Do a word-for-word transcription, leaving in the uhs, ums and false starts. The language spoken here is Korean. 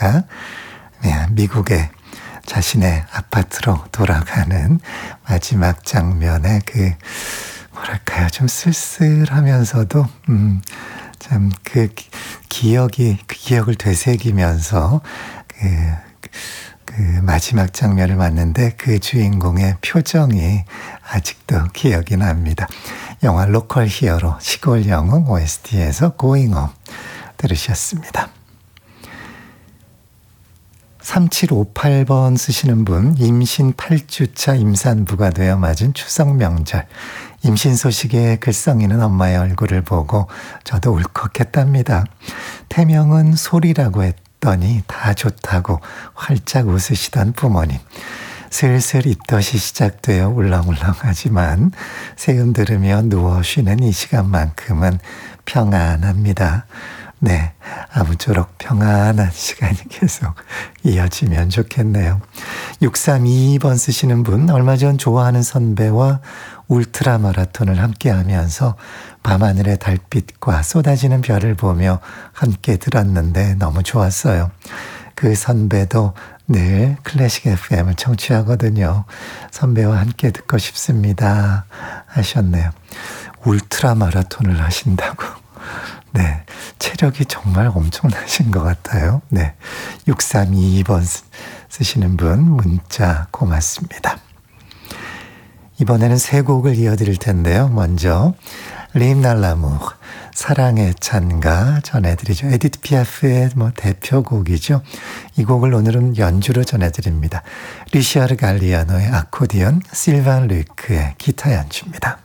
하다가 네, 미국에 자신의 아파트로 돌아가는 마지막 장면에 그 뭐랄까요, 좀 쓸쓸하면서도 음, 참 그 기억이 그 기억을 되새기면서 그, 그 마지막 장면을 봤는데 그 주인공의 표정이 아직도 기억이 납니다. 영화 로컬 히어로 시골 영웅 오에스티에서 Going Home 들으셨습니다. 삼칠오팔 번 쓰시는 분, 임신 팔 주차 임산부가 되어 맞은 추석 명절. 임신 소식에 글썽이는 엄마의 얼굴을 보고 저도 울컥했답니다. 태명은 소리라고 했더니 다 좋다고 활짝 웃으시던 부모님. 슬슬 입덧이 시작되어 울렁울렁하지만 세음 들으며 누워 쉬는 이 시간만큼은 평안합니다. 네, 아무쪼록 평안한 시간이 계속 이어지면 좋겠네요. 육삼이이 번 쓰시는 분, 얼마 전 좋아하는 선배와 울트라 마라톤을 함께 하면서 밤하늘의 달빛과 쏟아지는 별을 보며 함께 들었는데 너무 좋았어요. 그 선배도 늘 클래식 에프엠을 청취하거든요. 선배와 함께 듣고 싶습니다 하셨네요. 울트라 마라톤을 하신다고. 네, 체력이 정말 엄청나신 것 같아요. 네, 육삼이이 번 쓰시는 분 문자 고맙습니다. 이번에는 세 곡을 이어드릴 텐데요. 먼저 림날라무 사랑의 찬가 전해드리죠. 에디트 피아프의 뭐 대표곡이죠. 이 곡을 오늘은 연주로 전해드립니다. 리샤르 갈리아노의 아코디언, 실반 루이크의 기타 연주입니다.